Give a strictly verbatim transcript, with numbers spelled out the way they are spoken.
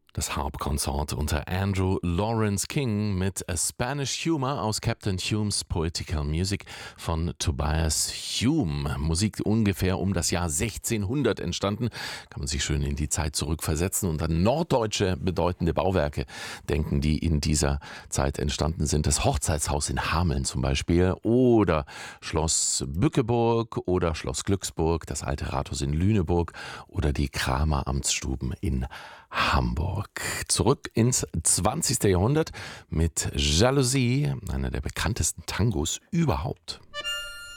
Das Harp-Konsort unter Andrew Lawrence King mit A Spanish Humor aus Captain Hume's Poetical Music von Tobias Hume. Musik ungefähr um das Jahr sechzehnhundert entstanden. Kann man sich schön in die Zeit zurückversetzen und an norddeutsche bedeutende Bauwerke denken, die in dieser Zeit entstanden sind. Das Hochzeitshaus in Hameln zum Beispiel oder Schloss Bückeburg oder Schloss Glücksburg, das alte Rathaus in Lüneburg oder die Kramer Amtsstuben in Hamburg. Zurück ins zwanzigste. Jahrhundert mit Jalousie, einer der bekanntesten Tangos überhaupt.